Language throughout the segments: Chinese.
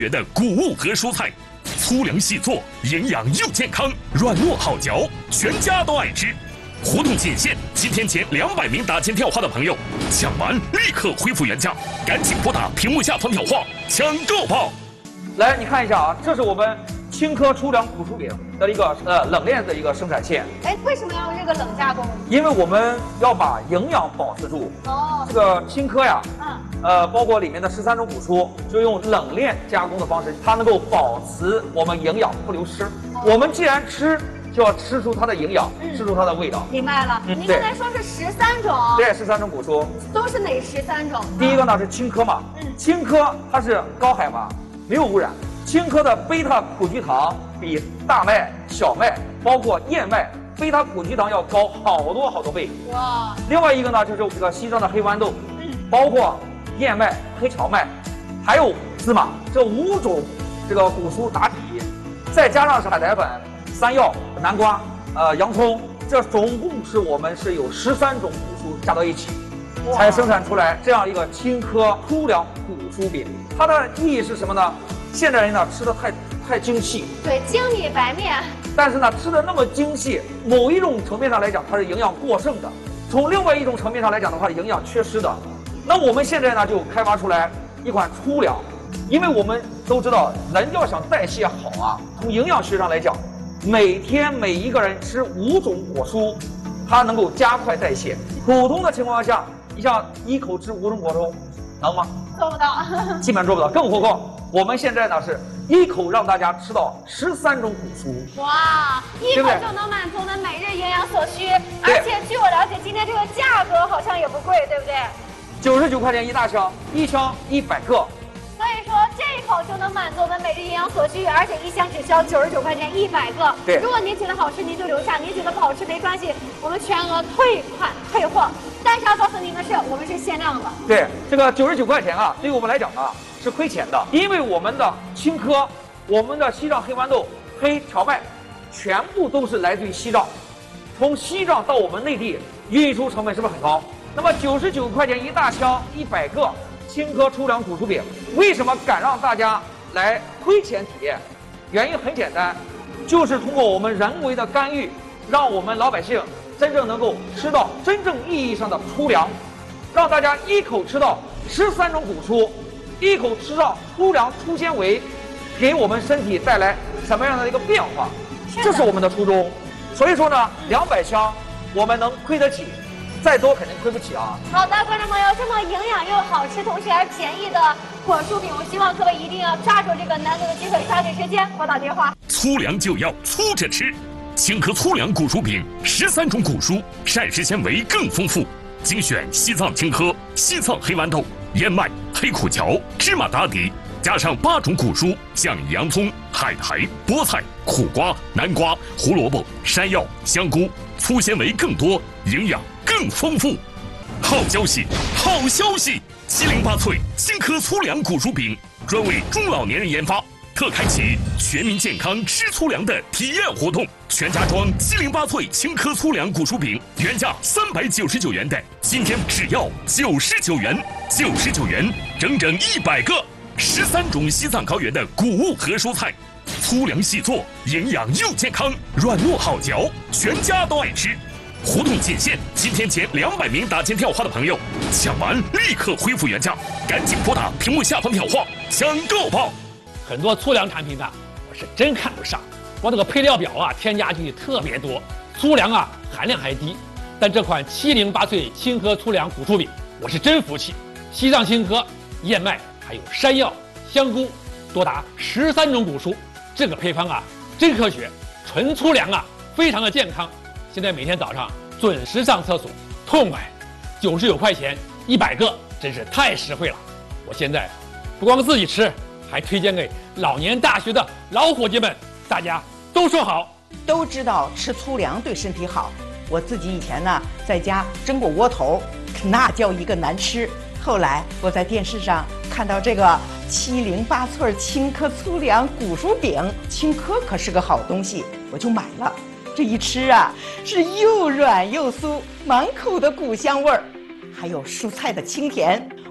的谷物和蔬菜，粗粮细做，营养又健康，软糯好嚼，全家都爱吃。活动仅限今天前200名打前跳话的朋友，抢完立刻恢复原价，赶紧拨打屏幕下方跳话抢购吧！ 来，你看一下啊，这是我们青稞粗粮古薯饼的一个冷链的一个生产线。 哎，为什么要用这个冷加工？ 因为我们要把营养保持住。哦，这个青稞呀，包括里面的13种谷蔬，就用冷链加工的方式，它能够保持我们营养不流失。我们既然吃，就要吃出它的营养，吃出它的味道。 明白了。您刚才说是13种， 对，13种谷蔬。 都是哪13种？ 第一个呢是青稞嘛，青稞它是高海拔，没有污染。青稞的贝塔苦菊糖比大麦、小麦，包括燕麦，贝塔苦菊糖要高好多倍。哇！另外一个呢就是这个西藏的黑豌豆，包括燕麦、黑荞麦，还有芝麻，这5种这个谷蔬打底，再加上是海苔粉、山药、南瓜、洋葱，这总共是我们是有13种谷蔬加到一起，才生产出来这样一个青稞粗粮谷蔬饼。它的意义是什么呢？现代人呢吃的太精细， 对，精米白面。 但是呢吃的那么精细，某一种层面上来讲它是营养过剩的，从另外一种层面上来讲的话，营养缺失的。那我们现在呢就开发出来一款粗粮，因为我们都知道人要想代谢好啊，从营养学上来讲，每天每一个人吃5种果蔬，它能够加快代谢。普通的情况下，你像一口吃5种果蔬，能吗？ 做不到， 基本做不到，更何况我们现在呢是一口让大家吃到13种谷蔬。 哇，一口就能满足我们每日营养所需，而且据我了解，今天这个价格好像也不贵，对不对 ？99块钱一大箱，一箱100个。 所以说这一口就能满足我们每日营养所需，而且一箱只需要99块钱100个。 对， 如果您觉得好吃，您就留下；您觉得不好吃没关系，我们全额退款退货。但是要告诉您的是，我们是限量的。 对，这个99块钱啊，对于我们来讲啊是亏钱的，因为我们的青稞、我们的西藏黑豌豆、黑荞麦，全部都是来自于西藏，从西藏到我们内地运输成本是不是很高？那么99块钱一大箱100个青稞粗粮谷薯饼，为什么敢让大家来亏钱体验？原因很简单，就是通过我们人为的干预，让我们老百姓真正能够吃到真正意义上的粗粮，让大家一口吃到13种谷蔬，一口吃到粗粮粗纤维，给我们身体带来什么样的一个变化？这是我们的初衷。所以说呢，200箱我们能亏得起，再多肯定亏不起啊。 好的，观众朋友，这么营养又好吃，同时还便宜的果蔬饼，我希望各位一定要抓住这个难得的机会，抓紧时间拨打电话。 粗粮就要粗着吃。青稞粗粮谷薯饼，13种谷蔬，膳食纤维更丰富，精选西藏青稞、西藏黑豌豆、燕麦、黑苦荞、芝麻打底，加上8种谷蔬，像洋葱、海苔、菠菜、苦瓜、南瓜、胡萝卜、山药、香菇，粗纤维更多，营养更丰富。好消息，好消息！708脆青稞粗粮谷薯饼专为中老年人研发。特开启全民健康吃粗粮的体验活动，全家装708脆青稞粗粮谷薯饼，原价399元的，今天只要99元，99元整整100个，13种西藏高原的谷物和蔬菜，粗粮细做，营养又健康，软糯好嚼，全家都爱吃。活动仅限今天前200名打前跳话的朋友，抢完立刻恢复原价，赶紧拨打屏幕下方跳话抢购吧！ 很多粗粮产品呢，我是真看不上，光这个配料表啊，添加剂特别多，粗粮啊含量还低。但这款708脆青稞粗粮谷薯饼，我是真服气。西藏青稞、燕麦还有山药、香菇，多达13种谷蔬，这个配方啊真科学，纯粗粮啊，非常的健康。现在每天早上准时上厕所，痛快。99块钱100个，真是太实惠了。我现在不光自己吃，还推荐给老年大学的老伙计们，大家都说好。 都知道吃粗粮对身体好，我自己以前呢在家蒸过窝头，那叫一个难吃。后来我在电视上看到这个708脆青稞粗粮谷薯饼，青稞可是个好东西，我就买了。这一吃啊，是又软又酥，满口的谷香味儿，还有蔬菜的清甜。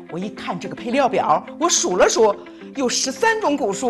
我一看这个配料表，我数了数，有13种谷蔬。